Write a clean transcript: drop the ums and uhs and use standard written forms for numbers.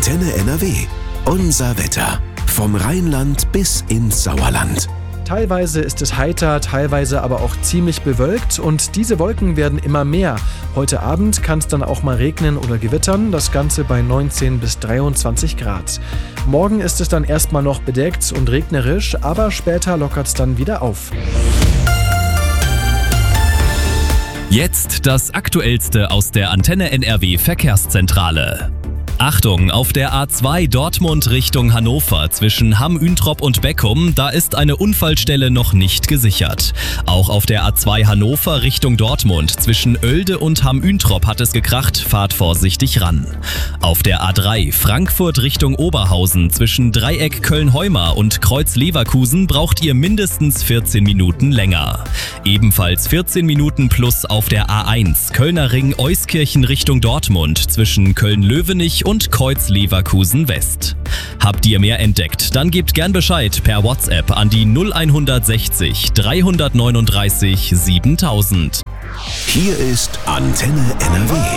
Antenne NRW. Unser Wetter. Vom Rheinland bis ins Sauerland. Teilweise ist es heiter, teilweise aber auch ziemlich bewölkt und diese Wolken werden immer mehr. Heute Abend kann es dann auch mal regnen oder gewittern, das Ganze bei 19 bis 23 Grad. Morgen ist es dann erstmal noch bedeckt und regnerisch, aber später lockert es dann wieder auf. Jetzt das Aktuellste aus der Antenne NRW Verkehrszentrale. Achtung, auf der A2 Dortmund Richtung Hannover zwischen Hamm-Üntrop und Beckum, da ist eine Unfallstelle noch nicht gesichert. Auch auf der A2 Hannover Richtung Dortmund zwischen Oelde und Hamm-Üntrop hat es gekracht, fahrt vorsichtig ran. Auf der A3 Frankfurt Richtung Oberhausen zwischen Dreieck Köln-Heumar und Kreuz Leverkusen braucht ihr mindestens 14 Minuten länger. Ebenfalls 14 Minuten plus auf der A1 Kölner Ring Euskirchen Richtung Dortmund zwischen Köln-Löwenich und Kreuz Leverkusen West. Habt ihr mehr entdeckt? Dann gebt gern Bescheid per WhatsApp an die 0160 339 7000. Hier ist Antenne NRW.